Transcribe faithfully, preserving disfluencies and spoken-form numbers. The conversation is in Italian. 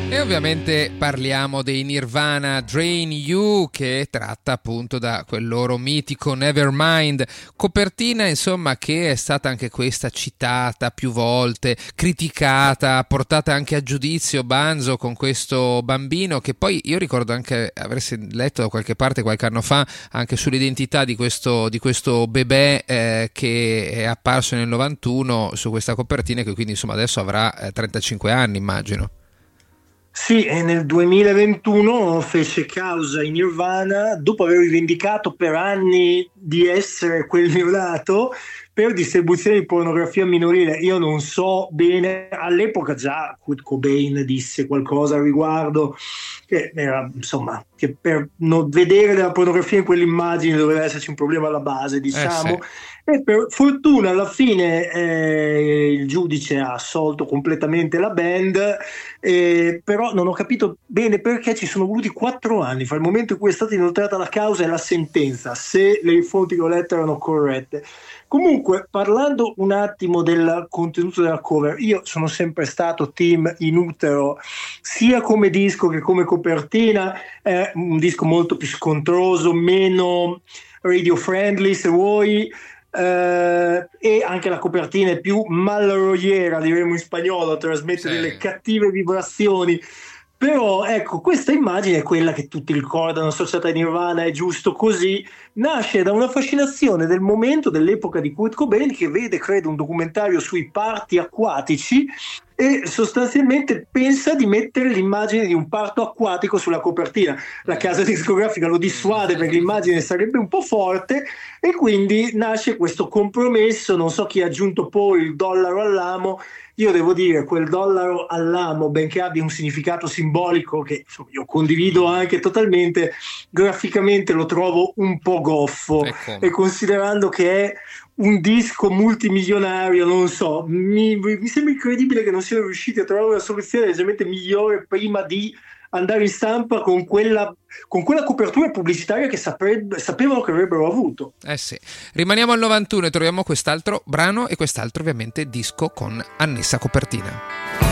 E ovviamente parliamo dei Nirvana Drain You, che tratta appunto da quel loro mitico Nevermind, copertina insomma che è stata anche questa citata più volte, criticata, portata anche a giudizio Banzo con questo bambino, che poi io ricordo anche aver letto da qualche parte qualche anno fa anche sull'identità di questo, di questo bebè eh, che è apparso nel novantuno su questa copertina, che quindi insomma adesso avrà eh, trentacinque anni immagino. Sì, e nel duemilaventuno fece causa in Nirvana dopo aver rivendicato per anni di essere quel neonato per distribuzione di pornografia minorile. Io non so bene, all'epoca già Kurt Cobain disse qualcosa al riguardo, che era insomma che per non vedere della pornografia in quell'immagine doveva esserci un problema alla base, Eh sì. diciamo. E per fortuna alla fine eh, il giudice ha assolto completamente la band, eh, però non ho capito bene perché ci sono voluti quattro anni fra il momento in cui è stata inoltrata la causa e la sentenza, se le fonti che ho letto erano corrette. Comunque, parlando un attimo del contenuto della cover, io sono sempre stato team In Utero, sia come disco che come copertina, è un disco molto più scontroso, meno radio friendly se vuoi, eh, e anche la copertina è più malroiera, diremo in spagnolo, trasmette Sì. delle cattive vibrazioni. Però ecco, questa immagine è quella che tutti ricordano associata a Nirvana, è giusto così, nasce da una fascinazione del momento, dell'epoca di Kurt Cobain, che vede, credo, un documentario sui parti acquatici e sostanzialmente pensa di mettere l'immagine di un parto acquatico sulla copertina. La casa discografica lo dissuade perché l'immagine sarebbe un po' forte e quindi nasce questo compromesso. Non so chi ha aggiunto poi il dollaro all'amo. Io devo dire, quel dollaro all'amo, benché abbia un significato simbolico che insomma, io condivido anche totalmente, graficamente lo trovo un po' goffo. Ecco. E considerando che è un disco multimilionario, non so, mi, mi sembra incredibile che non siano riusciti a trovare una soluzione leggermente migliore prima di andare in stampa con quella, con quella copertura pubblicitaria che saprebbe, sapevano che avrebbero avuto. Eh sì. Rimaniamo al novantuno e troviamo quest'altro brano e quest'altro ovviamente disco con annessa copertina.